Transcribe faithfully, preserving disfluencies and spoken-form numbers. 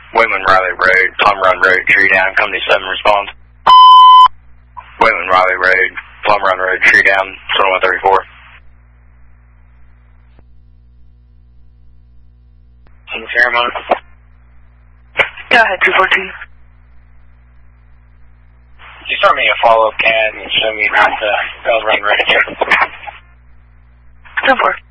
Whitman Riley Road, Plum Run Road, tree down, Company seven responds. Whitman Riley Road, Plum Run Road, tree down, twenty-one thirty-four. In the ceremony. Go ahead, two fourteen. Could you start me a follow-up C A D and show me how to Bell Run Road here? ten four.